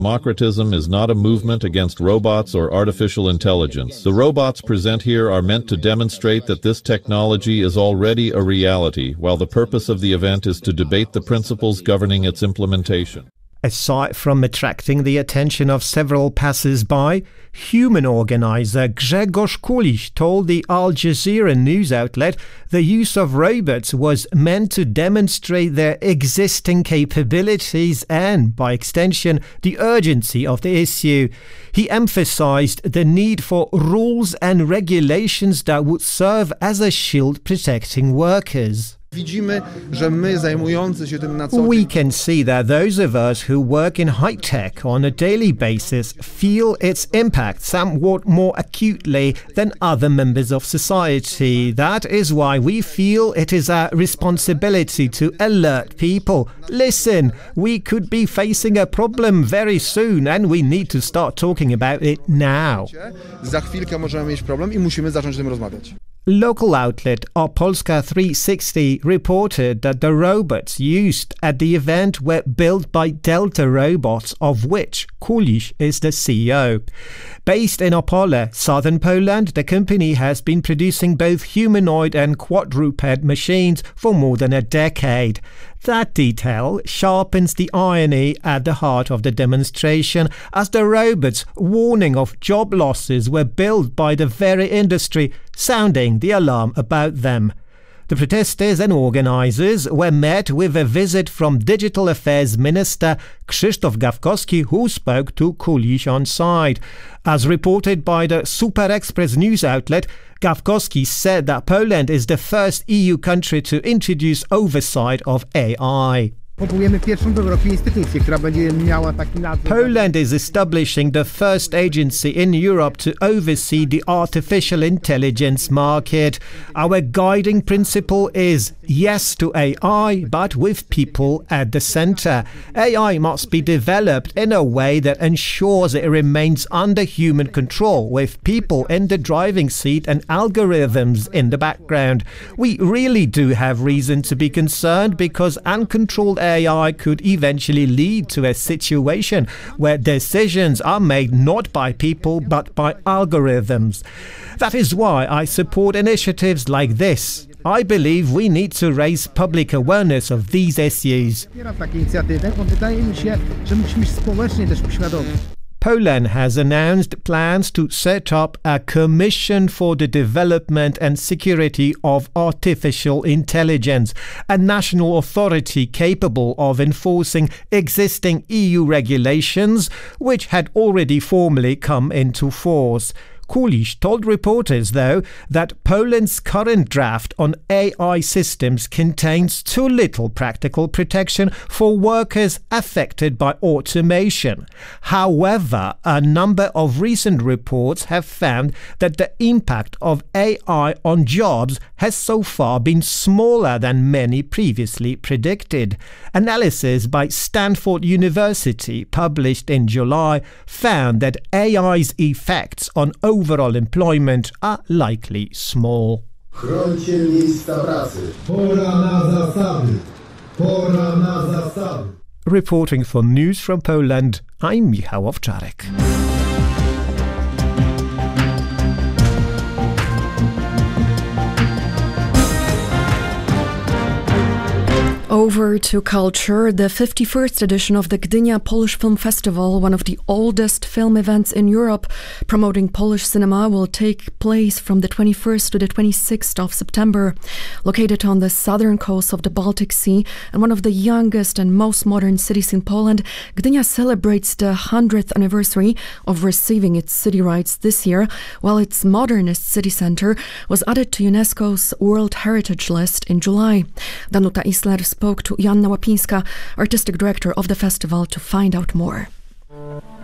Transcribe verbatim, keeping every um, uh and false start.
Democratism is not a movement against robots or artificial intelligence. The robots present here are meant to demonstrate that this technology is already a reality, while the purpose of the event is to debate the principles governing its implementation. Aside from attracting the attention of several passers-by, human organizer Grzegorz Kuliś told the Al Jazeera news outlet the use of robots was meant to demonstrate their existing capabilities and, by extension, the urgency of the issue. He emphasized the need for rules and regulations that would serve as a shield protecting workers. We can see that those of us who work in high-tech on a daily basis feel its impact somewhat more acutely than other members of society. That is why we feel it is our responsibility to alert people. Listen, we could be facing a problem very soon and we need to start talking about it now. Local outlet Opolska three sixty reported that the robots used at the event were built by Delta Robots, of which Kuliś is the C E O. Based in Opole, southern Poland, the company has been producing both humanoid and quadruped machines for more than a decade. That detail sharpens the irony at the heart of the demonstration, as the robots, warning of job losses, were built by the very industry, sounding the alarm about them. The protesters and organizers were met with a visit from Digital Affairs Minister Krzysztof Gawkowski, who spoke to Kuliś on site. As reported by the Super Express news outlet, Gawkowski said that Poland is the first E U country to introduce oversight of A I. Poland is establishing the first agency in Europe to oversee the artificial intelligence market. Our guiding principle is yes to A I, but with people at the center. A I must be developed in a way that ensures it remains under human control, with people in the driving seat and algorithms in the background. We really do have reason to be concerned, because uncontrolled A I A I could eventually lead to a situation where decisions are made not by people but by algorithms. That is why I support initiatives like this. I believe we need to raise public awareness of these issues. Poland has announced plans to set up a Commission for the Development and Security of Artificial Intelligence, a national authority capable of enforcing existing E U regulations, which had already formally come into force. Kuliś told reporters, though, that Poland's current draft on A I systems contains too little practical protection for workers affected by automation. However, a number of recent reports have found that the impact of A I on jobs has so far been smaller than many previously predicted. Analysis by Stanford University, published in July, found that A I's effects on overall employment are likely small. Chrońcie miejsca pracy. Pora na zasady. Pora na zasady. Reporting for News from Poland, I'm Michał Owczarek. Over to culture. The fifty-first edition of the Gdynia Polish Film Festival, one of the oldest film events in Europe promoting Polish cinema, will take place from the twenty-first to the twenty-sixth of September. Located on the southern coast of the Baltic Sea and one of the youngest and most modern cities in Poland, Gdynia celebrates the hundredth anniversary of receiving its city rights this year, while its modernist city centre was added to UNESCO's World Heritage List in July. Danuta Isler spoke to Joanna Łapińska, artistic director of the festival, to find out more.